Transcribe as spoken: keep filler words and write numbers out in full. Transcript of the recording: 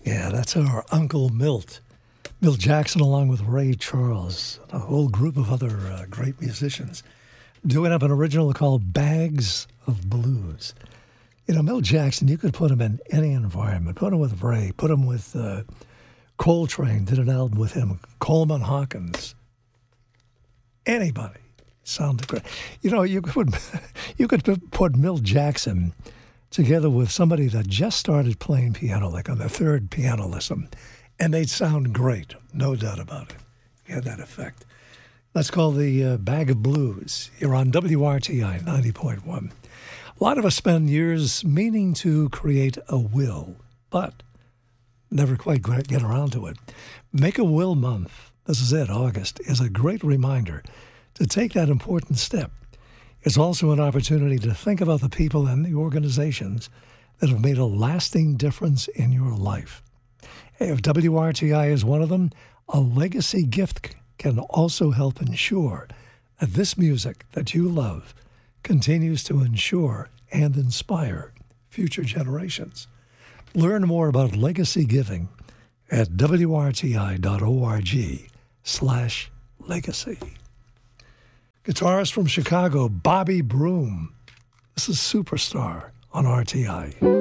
Yeah, that's our Uncle Milt. Milt Jackson, along with Ray Charles, and a whole group of other uh, great musicians, doing up an original called Bags of Blues. You know, Milt Jackson, you could put him in any environment. Put him with Ray. Put him with uh, Coltrane, did an album with him. Coleman Hawkins. Anybody. Sounded great. You know, you could, you could put Milt Jackson together with somebody that just started playing piano, like on the third piano lesson, and they'd sound great, no doubt about it. You had that effect. That's called the uh, Bag of Blues. You're on W R T I ninety point one. A lot of us spend years meaning to create a will, but never quite get around to it. Make a Will Month, this is it, August, is a great reminder to take that important step. It's also an opportunity to think about the people and the organizations that have made a lasting difference in your life. If W R T I is one of them, a legacy gift can also help ensure that this music that you love continues to ensure and inspire future generations. Learn more about legacy giving at W R T I dot org slash legacy. Guitarist from Chicago, Bobby Broom. This is Superstar on R T I.